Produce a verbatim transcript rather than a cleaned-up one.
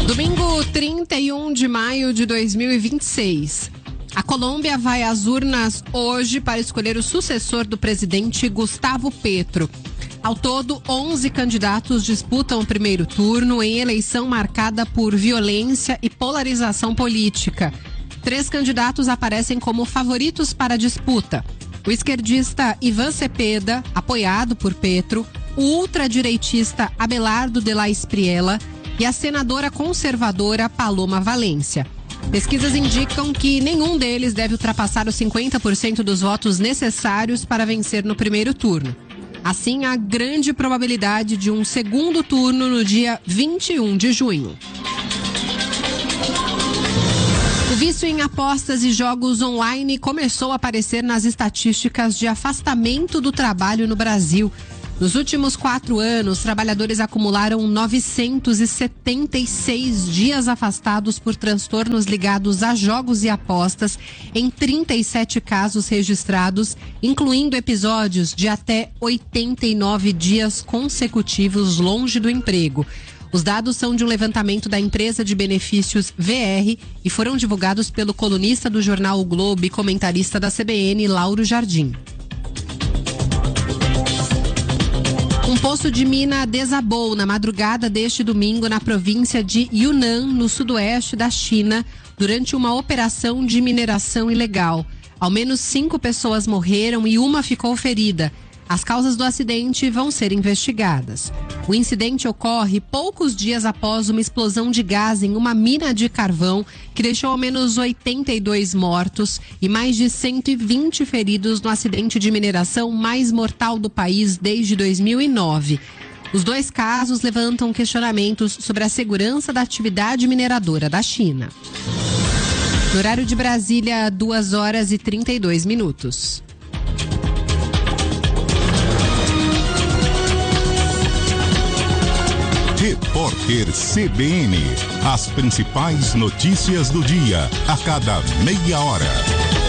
Domingo trinta e um de maio de dois mil e vinte e seis. A Colômbia vai às urnas hoje para escolher o sucessor do presidente Gustavo Petro. Ao todo, onze candidatos disputam o primeiro turno em eleição marcada por violência e polarização política. Três candidatos aparecem como favoritos para a disputa. O esquerdista Iván Cepeda, apoiado por Petro, o ultradireitista Abelardo de la Espriella e a senadora conservadora Paloma Valência. Pesquisas indicam que nenhum deles deve ultrapassar os cinquenta por cento dos votos necessários para vencer no primeiro turno. Assim, há grande probabilidade de um segundo turno no dia vinte e um de junho. O vício em apostas e jogos online começou a aparecer nas estatísticas de afastamento do trabalho no Brasil. Nos últimos quatro anos, trabalhadores acumularam novecentos e setenta e seis dias afastados por transtornos ligados a jogos e apostas, em trinta e sete casos registrados, incluindo episódios de até oitenta e nove dias consecutivos longe do emprego. Os dados são de um levantamento da empresa de benefícios V R e foram divulgados pelo colunista do jornal O Globo e comentarista da C B N, Lauro Jardim. Um poço de mina desabou na madrugada deste domingo na província de Yunnan, no sudoeste da China, durante uma operação de mineração ilegal. Ao menos cinco pessoas morreram e uma ficou ferida. As causas do acidente vão ser investigadas. O incidente ocorre poucos dias após uma explosão de gás em uma mina de carvão que deixou ao menos oitenta e dois mortos e mais de cento e vinte feridos no acidente de mineração mais mortal do país desde dois mil e nove. Os dois casos levantam questionamentos sobre a segurança da atividade mineradora da China. No horário de Brasília, duas horas e trinta e dois minutos. Repórter C B N. As principais notícias do dia, a cada meia hora.